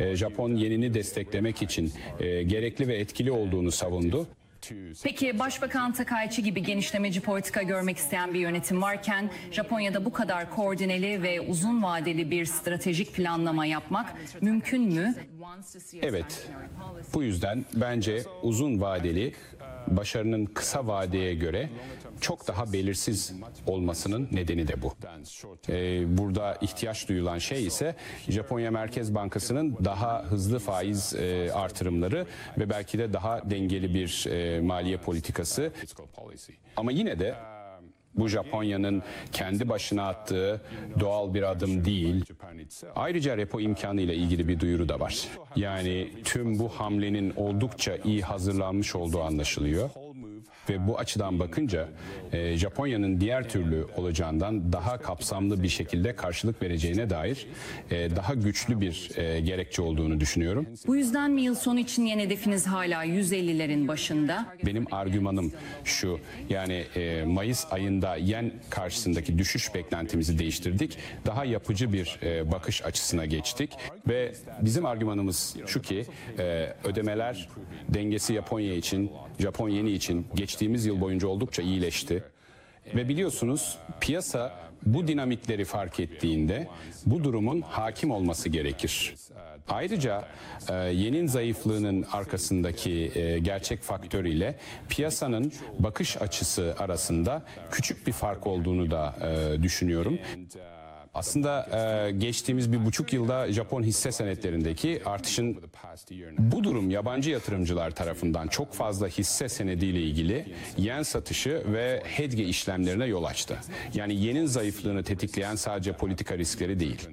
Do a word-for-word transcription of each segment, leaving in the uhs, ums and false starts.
e, Japon yenini desteklemek için e, gerekli ve etkili olduğunu savundu. Peki Başbakan Takaichi gibi genişlemeci politika görmek isteyen bir yönetim varken Japonya'da bu kadar koordineli ve uzun vadeli bir stratejik planlama yapmak mümkün mü? Evet. Bu yüzden bence uzun vadeli başarının kısa vadeye göre çok daha belirsiz olmasının nedeni de bu. Ee, burada ihtiyaç duyulan şey ise Japonya Merkez Bankası'nın daha hızlı faiz e, artırımları ve belki de daha dengeli bir e, maliye politikası. Ama yine de bu Japonya'nın kendi başına attığı doğal bir adım değil. Ayrıca repo imkanı ile ilgili bir duyuru da var. Yani tüm bu hamlenin oldukça iyi hazırlanmış olduğu anlaşılıyor. Ve bu açıdan bakınca e, Japonya'nın diğer türlü olacağından daha kapsamlı bir şekilde karşılık vereceğine dair e, daha güçlü bir e, gerekçe olduğunu düşünüyorum. Bu yüzden mi yıl sonu için yeni hedefiniz hala yüz ellilerin başında? Benim argümanım şu, yani e, Mayıs ayında yen karşısındaki düşüş beklentimizi değiştirdik. Daha yapıcı bir e, bakış açısına geçtik ve bizim argümanımız şu ki e, ödemeler dengesi Japonya için, Japon yeni için geçtiğimiz yıl boyunca oldukça iyileşti. Ve biliyorsunuz piyasa bu dinamikleri fark ettiğinde bu durumun hakim olması gerekir. Ayrıca e, yenin zayıflığının arkasındaki e, gerçek faktör ile piyasanın bakış açısı arasında küçük bir fark olduğunu da e, düşünüyorum. Aslında e, geçtiğimiz bir buçuk yılda Japon hisse senetlerindeki artışın bu durum yabancı yatırımcılar tarafından çok fazla hisse senediyle ilgili yen satışı ve hedge işlemlerine yol açtı. Yani yenin zayıflığını tetikleyen sadece politika riskleri değil.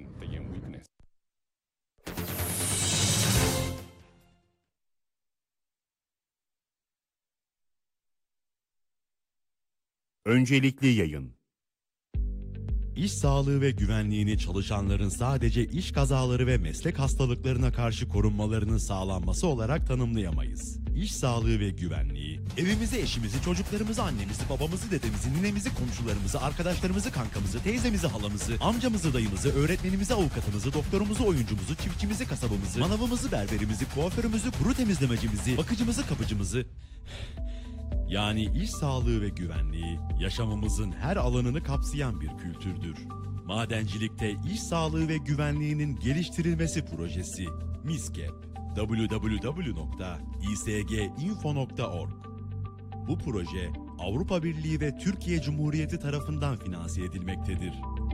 Öncelikli yayın. İş sağlığı ve güvenliğini çalışanların sadece iş kazaları ve meslek hastalıklarına karşı korunmalarının sağlanması olarak tanımlayamayız. İş sağlığı ve güvenliği, evimizi, eşimizi, çocuklarımızı, annemizi, babamızı, dedemizi, ninemizi, komşularımızı, arkadaşlarımızı, kankamızı, teyzemizi, halamızı, amcamızı, dayımızı, öğretmenimizi, avukatımızı, doktorumuzu, oyuncumuzu, çiftçimizi, kasabımızı, manavımızı, berberimizi, kuaförümüzü, kuru temizlemecimizi, bakıcımızı, kapıcımızı... Yani iş sağlığı ve güvenliği yaşamımızın her alanını kapsayan bir kültürdür. Madencilikte iş sağlığı ve güvenliğinin geliştirilmesi projesi MİSGEP double-u double-u double-u nokta i s g info nokta org. Bu proje Avrupa Birliği ve Türkiye Cumhuriyeti tarafından finanse edilmektedir.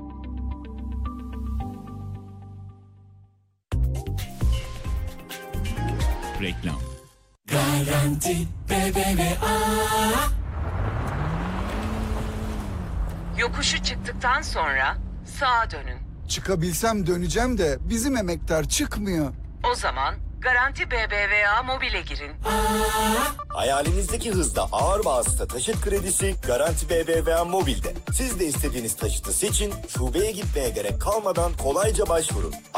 Reklam. Garanti B B V A. Yokuşu çıktıktan sonra sağa dönün. Çıkabilsem döneceğim de bizim emektar çıkmıyor. O zaman Garanti B B V A Mobil'e girin. Hayalinizdeki hızda ağır vasıta taşıt kredisi Garanti B B V A Mobil'de. Siz de istediğiniz taşıtı seçin, şubeye gitmeye gerek kalmadan kolayca başvurun.